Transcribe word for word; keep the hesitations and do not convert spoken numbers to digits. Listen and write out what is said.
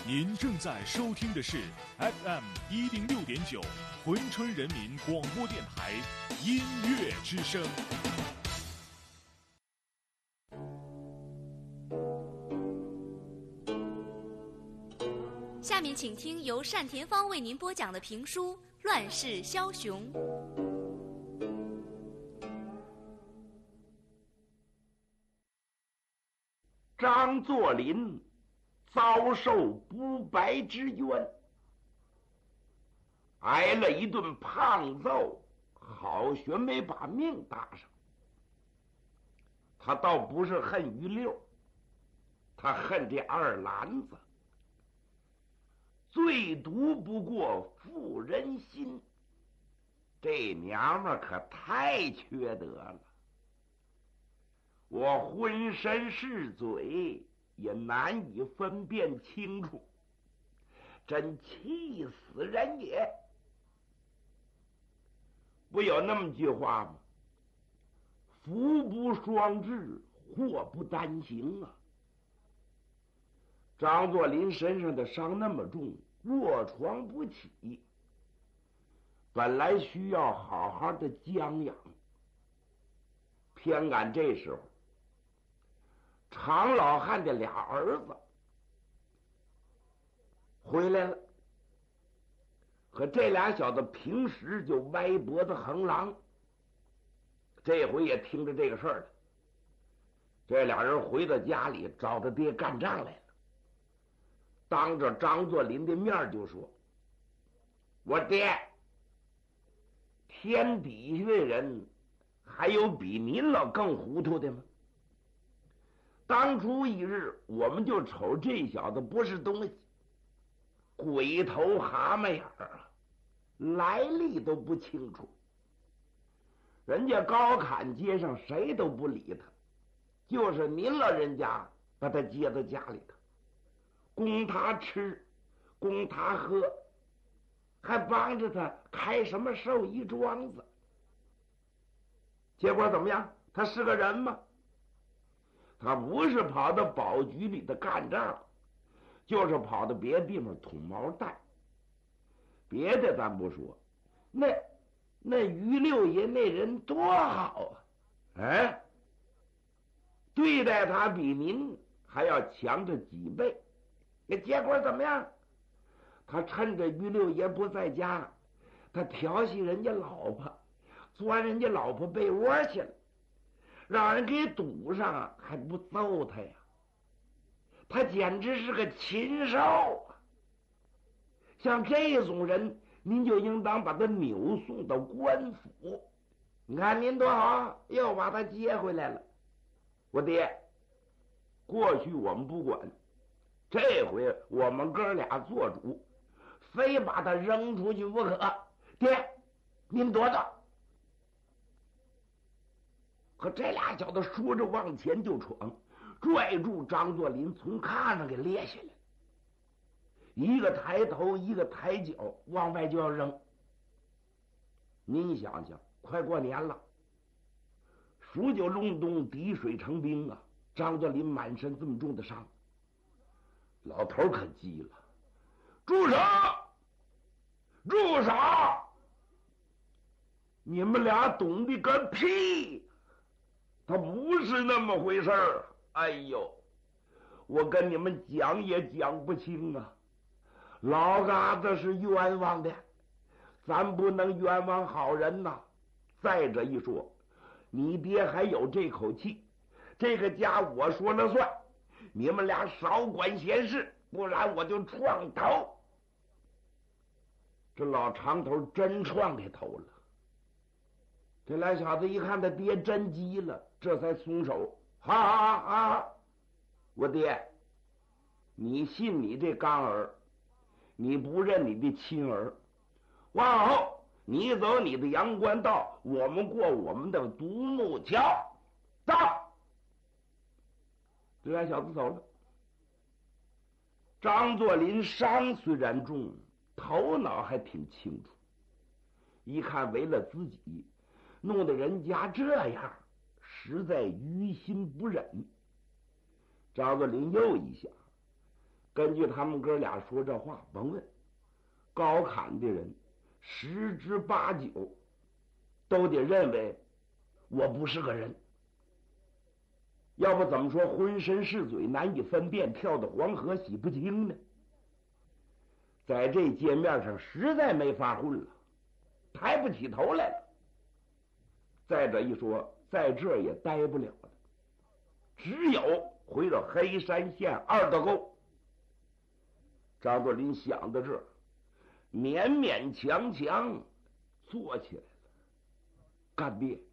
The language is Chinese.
您正在收听的是 F M 一零六点九珲春人民广播电台音乐之声。 下面请听由单田芳为您播讲的评书《乱世枭雄》。 张作霖遭受不白之冤，挨了一顿胖揍，好悬没把命搭上。他倒不是恨于六，他恨这二篮子。最毒不过妇人心，这娘们可太缺德了。我浑身是嘴，也难以分辨清楚，真气死人也！不有那么句话吗？福不双至，祸不单行啊！张作霖身上的伤那么重，卧床不起，本来需要好好的将养，偏赶这时候常老汉的俩儿子回来了，可这俩小子平时就歪脖子横狼，这回也听着这个事儿了。这俩人回到家里找他爹干仗来了，当着张作霖的面就说：“我爹，天底下的人还有比您老更糊涂的吗？当初一日，我们就瞅这小子不是东西，鬼头蛤蟆眼儿啊，来历都不清楚。人家高坎街上谁都不理他，就是您老人家把他接到家里头，供他吃，供他喝，还帮着他开什么寿衣庄子。结果怎么样？他是个人吗？他不是跑到保局里的干仗，就是跑到别的地方捅毛蛋。别的咱不说，那那于六爷那人多好啊！哎，对待他比您还要强着几倍。那结果怎么样？他趁着于六爷不在家，他调戏人家老婆，钻人家老婆被窝去了，让人给堵上，还不揍他呀？他简直是个禽兽啊！像这种人，您就应当把他扭送到官府。你看您多好，又把他接回来了。我爹，过去我们不管，这回我们哥俩做主，非把他扔出去不可。爹，您躲着。可这俩小子说着往前就闯，拽住张作霖从炕上给列下来，一个抬头一个抬脚往外就要扔。您想想，快过年了，数九隆冬，滴水成冰啊！张作霖满身这么重的伤，老头可急了：“住手！住手！你们俩懂得个屁！他不是那么回事儿！哎呦，我跟你们讲也讲不清啊！老嘎子是冤枉的，咱不能冤枉好人呐。再者一说，你爹还有这口气，这个家我说了算，你们俩少管闲事，不然我就撞头。”这老长头真撞这头了。这俩小子一看他爹真急了，这才松手。好好好，我爹，你信你这刚儿，你不认你的亲儿。往后你走你的阳关道，我们过我们的独木桥。到。这俩小子走了。张作霖伤虽然重，头脑还挺清楚，一看为了自己弄得人家这样，实在于心不忍。张作霖又一想， 根据他们哥俩说这话，甭问，高侃的人十之八九都得认为我不是个人。要不怎么说浑身是嘴难以分辨，跳到黄河洗不清呢？在这界面上实在没法混了，抬不起头来了。再者一说，在这儿也待不了了，只有回到黑山县二道沟。张作霖想到这儿，勉勉强强坐起来了。干爹，